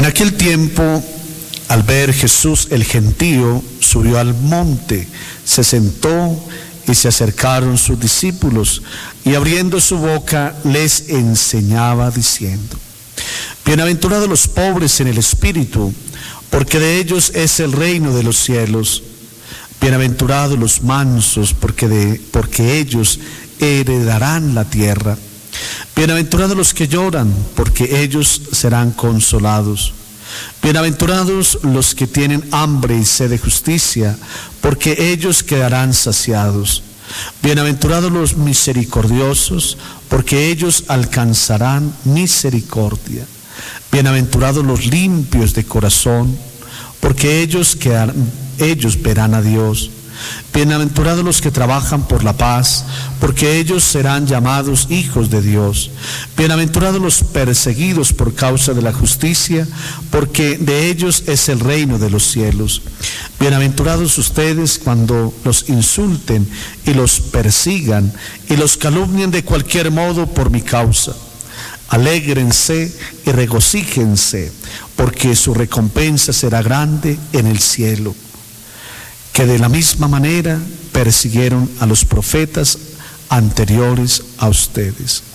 En aquel tiempo, al ver Jesús el gentío, subió al monte, se sentó y se acercaron sus discípulos, y abriendo su boca les enseñaba diciendo: Bienaventurados los pobres en el espíritu, porque de ellos es el reino de los cielos. Bienaventurados los mansos, porque ellos heredarán la tierra. Bienaventurados los que lloran, porque ellos serán consolados. Bienaventurados los que tienen hambre y sed de justicia, porque ellos quedarán saciados. Bienaventurados los misericordiosos, porque ellos alcanzarán misericordia. Bienaventurados los limpios de corazón, porque ellos verán a Dios. Bienaventurados los que trabajan por la paz, porque ellos serán llamados hijos de Dios. Bienaventurados los perseguidos por causa de la justicia, porque de ellos es el reino de los cielos. Bienaventurados ustedes cuando los insulten y los persigan y los calumnien de cualquier modo por mi causa. Alégrense y regocíjense, porque su recompensa será grande en el cielo, que de la misma manera persiguieron a los profetas anteriores a ustedes.